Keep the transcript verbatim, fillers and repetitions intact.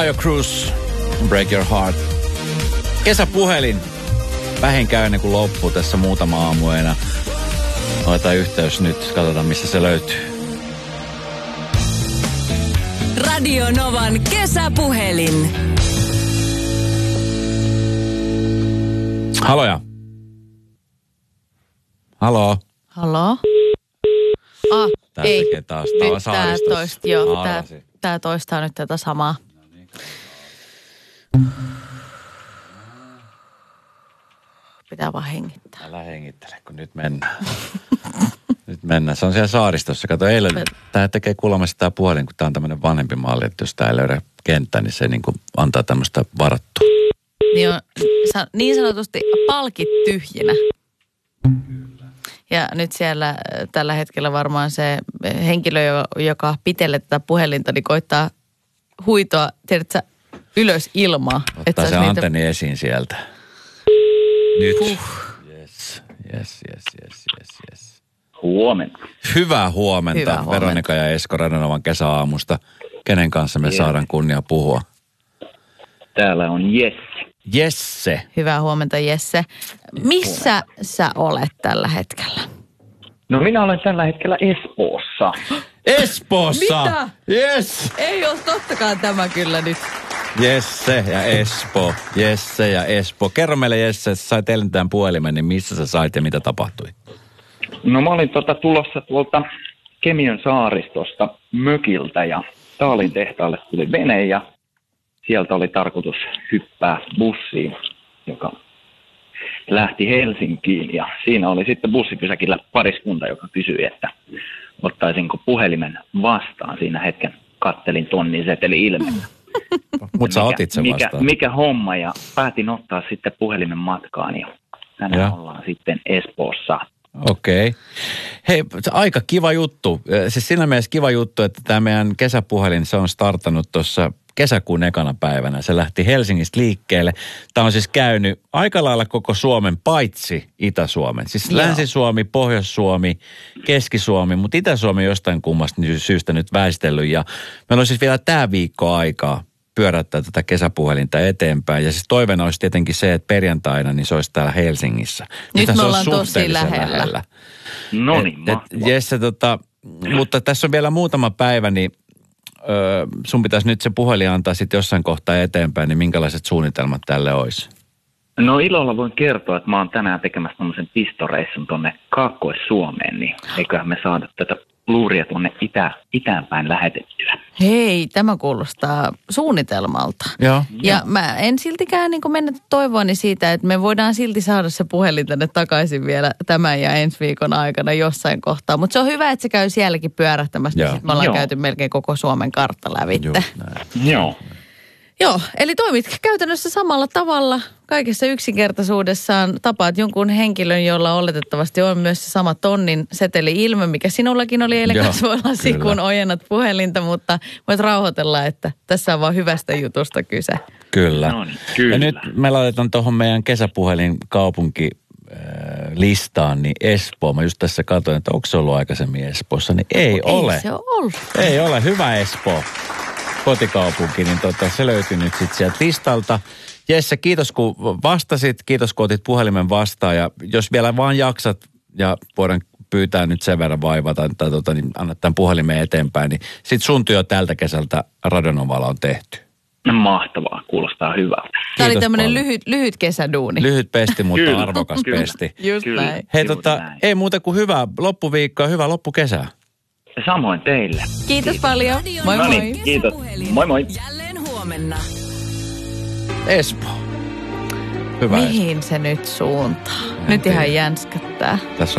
Taio Cruz, Break Your Heart. Kesäpuhelin. Vähin käy ennen kuin loppuu tässä muutama aamuena. Otetaan yhteys nyt, katsotaan missä se löytyy. Radio Novan kesäpuhelin. Haloja. Halo. Halo? Ah, Tää ei. tekee taas Nyt taas tää, toist, joo, tää, Aalasi. tää toistaa nyt tätä samaa. Pitää vaan hengittää. Älä hengittele, kun nyt mennään. Nyt mennään. Se on siellä saaristossa. Kato, eilen, tää tekee kuulemma sitä puhelin, kun tää on tämmönen vanhempi malli, että jos tää ei löydä kenttää, niin se niin kuin antaa tämmöistä varattua. Niin on sa- niin sanotusti palkit tyhjinä. Ja nyt siellä äh, tällä hetkellä varmaan se henkilö, joka pitelee tätä puhelinta, niin koittaa huitoa, tiedätkö, ylös ilmaa. Ottaa se niitä... antenni esiin sieltä. Nyt. Huh. Yes, yes, yes, yes, yes, yes. Huomenta. Hyvää huomenta, Hyvää huomenta. Veronika ja Esko Radionovan kesäaamusta. Kenen kanssa me Yes. saadaan kunnia puhua? Täällä on Jesse. Jesse. Hyvää huomenta, Jesse. Missä sä olet tällä hetkellä? No minä olen tällä hetkellä Espoossa. Espoossa! Mitä? Yes! Ei ole tottakaan tämä kyllä nyt. Jesse ja Espoo. Jesse ja Espoo. Kerro meille, Jesse, sä sait eilen tämän puhelimen, niin missä sä sait ja mitä tapahtui? No mä olin tota tulossa tuolta Kemiön saaristosta mökiltä ja Taalin tehtaalle tuli vene ja sieltä oli tarkoitus hyppää bussiin, joka lähti Helsinkiin ja siinä oli sitten bussipysäkillä pariskunta, joka kysyi, että ottaisinko puhelimen vastaan. Siinä hetken kattelin tonnin seteli ilmellä. Mut sä otit sen mikä, vastaan. mikä homma ja päätin ottaa sitten puhelimen matkaan ja tänään Ja. ollaan sitten Espoossa. Okei. Okay. Hei, aika kiva juttu. Siis siinä mielessä kiva juttu, että tämä meidän kesäpuhelin, se on startannut tuossa kesäkuun ekana päivänä. Se lähti Helsingistä liikkeelle. Tämä on siis käynyt aika lailla koko Suomen, paitsi Itä-Suomen. Siis Joo. Länsi-Suomi, Pohjois-Suomi, Keski-Suomi, mutta Itä-Suomi jostain kummasta syystä nyt väistellyt. Ja meillä on siis vielä tämä viikko aikaa pyörättää tätä kesäpuhelinta eteenpäin. Ja siis toiveena olisi tietenkin se, että perjantaina niin se olisi täällä Helsingissä. Nyt Nythän me se on ollaan tosi suhteellisen lähellä. No niin, Et- et, mahtavaa. Jesse, tota, mutta tässä on vielä muutama päivä, niin ö, sun pitäisi nyt se puhelin antaa sitten jossain kohtaa eteenpäin, niin minkälaiset suunnitelmat tälle olisi? No ilolla voin kertoa, että mä oon tänään tekemässä tämmöisen pistoreissun tonne Kaakkois-Suomeen, niin eiköhän me saada tätä luuria tuonne itä, itäänpäin lähetettyä. Hei, tämä kuulostaa suunnitelmalta. Joo. Ja mä en siltikään niin mennä toivoani siitä, että me voidaan silti saada se puhelin tänne takaisin vielä tämän ja ensi viikon aikana jossain kohtaa. Mutta se on hyvä, että se käy sielläkin pyörähtämässä. Joo. Niin sit me ollaan Joo. käyty melkein koko Suomen kartta lävitte. Just näin. Joo. Joo, eli toimit käytännössä samalla tavalla kaikessa yksinkertaisuudessaan. Tapaat jonkun henkilön, jolla oletettavasti on myös se sama tonnin seteli-ilme, mikä sinullakin oli eilen Joo, kasvoillasi, kyllä. kun ojennat puhelinta, mutta voit rauhoitella, että tässä on vaan hyvästä jutusta kyse. Kyllä. No niin, kyllä. Ja nyt me laitetaan tuohon meidän kesäpuhelin kaupunki listaan, niin Espoo. Mä just tässä katsoin, että onko se ollut aikaisemmin Espoossa, niin ei, Ei ole. se ole ollut. Ei ole. Hyvä Espoo. Kotikaupunki, niin tota, se löytyy nyt sitten sieltä listalta. Jesse, kiitos kun vastasit, kiitos kun otit puhelimen vastaan ja jos vielä vaan jaksat ja voidaan pyytää nyt sen verran vaivata tai tota, niin anna tämän puhelimen eteenpäin, niin sit sun työ tältä kesältä Radionovalla on tehty. Mahtavaa, kuulostaa hyvältä. Tämä oli Kiitos tämmöinen paljon. lyhyt, lyhyt kesäduuni. Lyhyt pesti, mutta Kyllä, arvokas kyllä. pesti. Just Kyllä. näin. Hei Juuri tota, näin. ei muuta kuin hyvää loppuviikkoa, hyvää loppukesää. Samoin teille. Kiitos paljon. Radio Moi No moi. niin, kiitos. Kesäpuhelin. Moi moi. Jälleen huomenna. Espoo. Hyvä Espoo. Mihin se nyt suuntaa? Nyt ihan jänskättää. Tässä